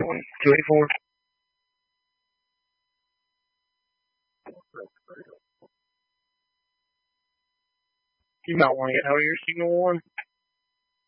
one, 284. You might want to get out of your signal one.